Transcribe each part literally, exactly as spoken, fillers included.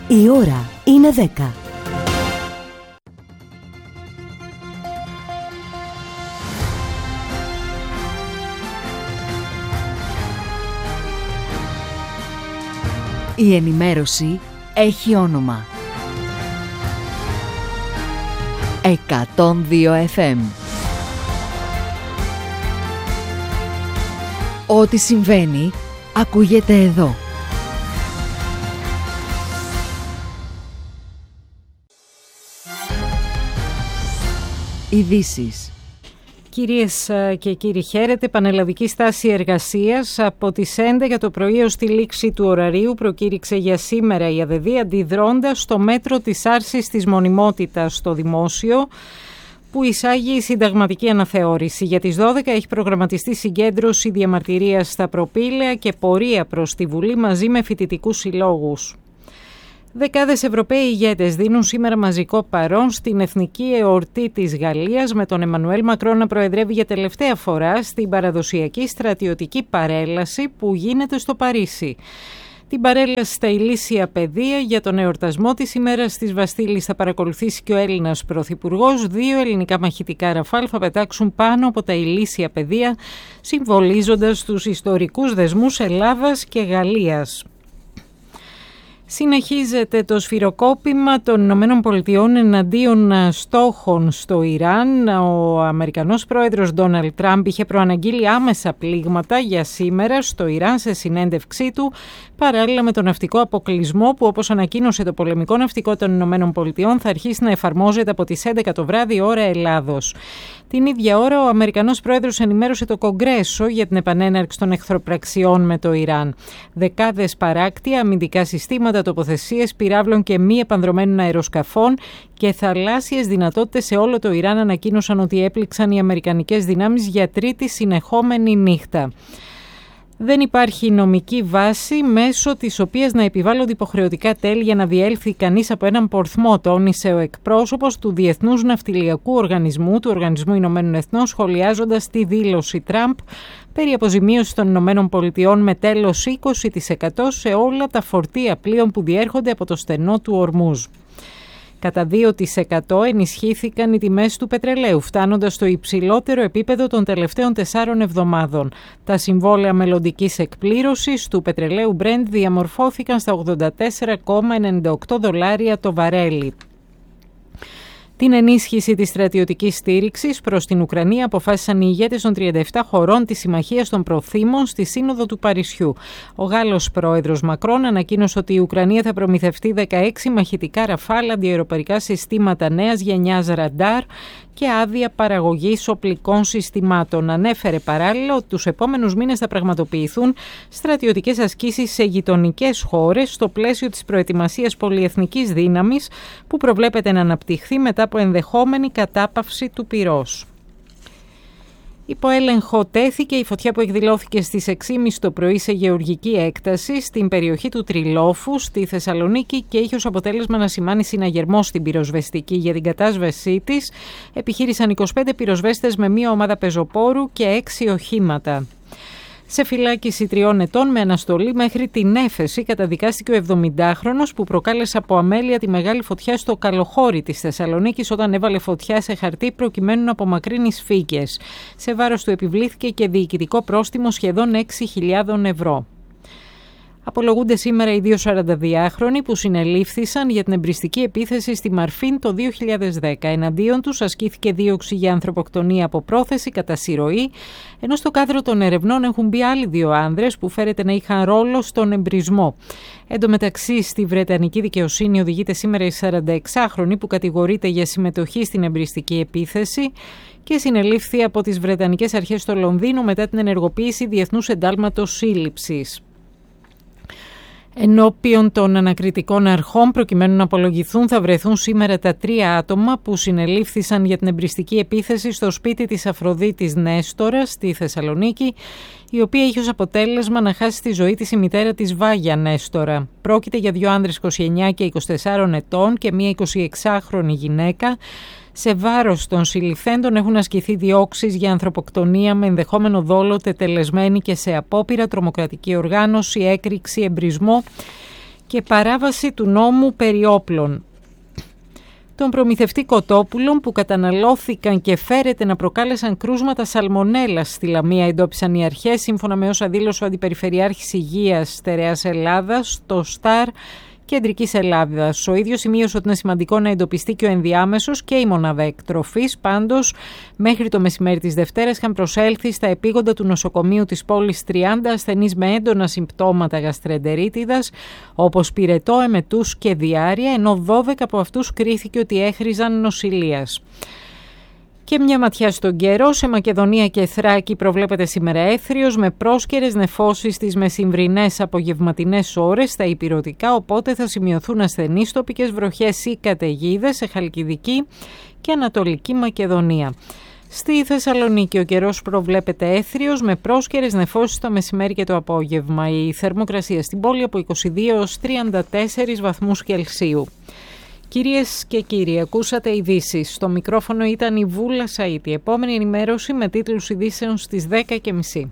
Η ώρα είναι δέκα. Η ενημέρωση έχει όνομα. εκατόν δύο εφ εμ. Ό,τι συμβαίνει, ακούγεται εδώ. Ειδήσεις. Κυρίες και κύριοι, χαίρετε. Πανελλαδική στάση εργασίας από τις έντεκα το πρωί ως τη λήξη του ωραρίου προκήρυξε για σήμερα η ΑΔΕΔΗ, αντιδρώντας στο μέτρο της άρσης της μονιμότητας στο δημόσιο που εισάγει η συνταγματική αναθεώρηση. Για τις δώδεκα έχει προγραμματιστεί συγκέντρωση διαμαρτυρίας στα προπήλαια και πορεία προς τη Βουλή μαζί με φοιτητικούς συλλόγους. Δεκάδες Ευρωπαίοι ηγέτες δίνουν σήμερα μαζικό παρόν στην εθνική εορτή της Γαλλίας, με τον Εμμανουέλ Μακρόν να προεδρεύει για τελευταία φορά στην παραδοσιακή στρατιωτική παρέλαση που γίνεται στο Παρίσι. Την παρέλαση στα ηλίσια παιδεία για τον εορτασμό της ημέρας της Βαστίλης θα παρακολουθήσει και ο Έλληνας Πρωθυπουργός. Δύο ελληνικά μαχητικά ραφάλ θα πετάξουν πάνω από τα ηλίσια παιδεία, συμβολίζοντας τους ιστορικούς δεσμούς Ελλάδας και Γαλλίας. Συνεχίζεται το σφυροκόπημα των Ηνωμένων Πολιτειών εναντίον στόχων στο Ιράν. Ο Αμερικανός πρόεδρος Ντόναλντ Τραμπ είχε προαναγγείλει άμεσα πλήγματα για σήμερα στο Ιράν σε συνέντευξή του, παράλληλα με τον ναυτικό αποκλεισμό που, όπως ανακοίνωσε το πολεμικό ναυτικό των Ηνωμένων Πολιτειών, θα αρχίσει να εφαρμόζεται από τις έντεκα το βράδυ ώρα Ελλάδος. Την ίδια ώρα ο Αμερικανός πρόεδρος ενημέρωσε το Κογκρέσο για την επανέναρξη των εχθροπραξιών με το Ιράν. Δεκάδες παράκτια, αμυντικά συστήματα, τοποθεσίες πυράβλων και μη επανδρομένων αεροσκαφών και θαλάσσιες δυνατότητες σε όλο το Ιράν ανακοίνωσαν ότι έπληξαν οι αμερικανικές δυνάμεις για τρίτη συνεχόμενη νύχτα. Δεν υπάρχει νομική βάση μέσω της οποίας να επιβάλλονται υποχρεωτικά τέλη για να διέλθει κανείς από έναν πορθμό, τόνισε ο εκπρόσωπος του Διεθνούς Ναυτιλιακού Οργανισμού, του Οργανισμού Ηνωμένων Εθνών, σχολιάζοντας τη δήλωση Τραμπ περί αποζημίωσης των Ηνωμένων Πολιτειών με τέλος είκοσι τοις εκατό σε όλα τα φορτία πλοίων που διέρχονται από το στενό του Ορμούζ. Κατά δύο τοις εκατό ενισχύθηκαν οι τιμές του πετρελαίου, φτάνοντας στο υψηλότερο επίπεδο των τελευταίων τεσσάρων εβδομάδων. Τα συμβόλαια μελλοντικής εκπλήρωσης του πετρελαίου Brent διαμορφώθηκαν στα ογδόντα τέσσερα κόμμα ενενήντα οκτώ δολάρια το βαρέλι. Την ενίσχυση της στρατιωτικής στήριξης προς την Ουκρανία αποφάσισαν οι ηγέτες των τριάντα επτά χωρών της Συμμαχίας των Προθήμων στη Σύνοδο του Παρισιού. Ο Γάλλος πρόεδρος Μακρόν ανακοίνωσε ότι η Ουκρανία θα προμηθευτεί δεκαέξι μαχητικά ραφάλ, αντιαεροπορικά συστήματα νέας γενιάς ραντάρ και άδεια παραγωγής οπλικών συστημάτων. Ανέφερε παράλληλα ότι τους επόμενους μήνες θα πραγματοποιηθούν στρατιωτικές ασκήσεις σε γειτονικές χώρες στο πλαίσιο της προετοιμασίας πολυεθνικής δύναμης που προβλέπεται να αναπτυχθεί μετά από ενδεχόμενη κατάπαυση του πυρός. Υπό έλεγχο τέθηκε η φωτιά που εκδηλώθηκε στις έξι και μισή το πρωί σε γεωργική έκταση στην περιοχή του Τριλόφου στη Θεσσαλονίκη και είχε ως αποτέλεσμα να σημάνει συναγερμό στην πυροσβεστική. Για την κατάσβεσή της επιχείρησαν είκοσι πέντε πυροσβέστες με μία ομάδα πεζοπόρου και έξι οχήματα. Σε φυλάκιση τριών ετών με αναστολή μέχρι την έφεση καταδικάστηκε ο εβδομηντάχρονος που προκάλεσε από αμέλεια τη μεγάλη φωτιά στο Καλοχώρι της Θεσσαλονίκης όταν έβαλε φωτιά σε χαρτί προκειμένου να απομακρύνει σφίγγες. Σε βάρος του επιβλήθηκε και διοικητικό πρόστιμο σχεδόν έξι χιλιάδες ευρώ. Απολογούνται σήμερα οι δύο σαρανταδυάχρονοι που συνελήφθησαν για την εμπριστική επίθεση στη Μαρφίν το δύο χιλιάδες δέκα. Εναντίον τους ασκήθηκε δίωξη για ανθρωποκτονία από πρόθεση κατά συρροή, ενώ στο κάδρο των ερευνών έχουν μπει άλλοι δύο άνδρες που φέρεται να είχαν ρόλο στον εμπρισμό. Εν τω μεταξύ, στη Βρετανική δικαιοσύνη οδηγείται σήμερα η σαρανταεξάχρονη που κατηγορείται για συμμετοχή στην εμπριστική επίθεση και συνελήφθη από τις Βρετανικές αρχές στο Λονδίνο μετά την ενεργοποίηση διεθνούς εντάλματος σύλληψης. Ενώπιον των ανακριτικών αρχών, προκειμένου να απολογηθούν, θα βρεθούν σήμερα τα τρία άτομα που συνελήφθησαν για την εμπριστική επίθεση στο σπίτι της Αφροδίτης Νέστορα στη Θεσσαλονίκη, η οποία είχε ως αποτέλεσμα να χάσει τη ζωή της η μητέρα της Βάγια Νέστορα. Πρόκειται για δύο άνδρες είκοσι εννιά και είκοσι τεσσάρων ετών και μία εικοσιεξάχρονη γυναίκα. Σε βάρος των συλληφθέντων έχουν ασκηθεί διώξεις για ανθρωποκτονία με ενδεχόμενο δόλο, τετελεσμένη και σε απόπειρα, τρομοκρατική οργάνωση, έκρηξη, εμπρισμό και παράβαση του νόμου περί όπλων. Των προμηθευτή κοτόπουλων που καταναλώθηκαν και φέρεται να προκάλεσαν κρούσματα σαλμονέλας στη Λαμία, εντόπισαν οι αρχές, σύμφωνα με όσα δήλωσε ο Αντιπεριφερειάρχης Υγείας Στερεάς Ελλάδας, το ΣΤΑΡ Κεντρικής Ελλάδας. Ο ίδιος σημείωσε ότι είναι σημαντικό να εντοπιστεί και ο ενδιάμεσος και η μονάδα εκτροφής. Πάντως, μέχρι το μεσημέρι της Δευτέρας είχαν προσέλθει στα επίγοντα του νοσοκομείου της πόλης τριάντα ασθενείς με έντονα συμπτώματα γαστρεντερίτιδας, όπως πυρετό, εμετούς και διάρρεια, ενώ δώδεκα από αυτούς κρίθηκε ότι έχριζαν νοσηλείας. Και μια ματιά στον καιρό. Σε Μακεδονία και Θράκη προβλέπεται σήμερα έθριος με πρόσκαιρες νεφώσεις στις μεσημβρινές απογευματινές ώρες στα ηπειρωτικά, οπότε θα σημειωθούν ασθενείς τοπικές βροχές ή καταιγίδες σε Χαλκιδική και Ανατολική Μακεδονία. Στη Θεσσαλονίκη ο καιρός προβλέπεται έθριος με πρόσκαιρες νεφώσεις το μεσημέρι και το απόγευμα. Η θερμοκρασία στην πόλη από είκοσι δύο έως τριάντα τέσσερις βαθμούς Κελσίου. Κυρίες και κύριοι, ακούσατε ειδήσεις. Στο μικρόφωνο ήταν η Βούλα Σαΐτη. Επόμενη ενημέρωση με τίτλους ειδήσεων στις δέκα και μισή.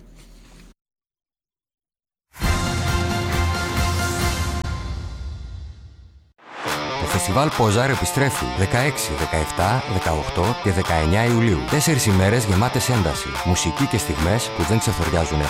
Το φεστιβάλ Ποζάρ επιστρέφει δεκαέξι, δεκαεπτά, δεκαοκτώ και δεκαεννιά Ιουλίου. Τέσσερις ημέρες γεμάτες ένταση, μουσική και στιγμές που δεν ξεθοριάζουν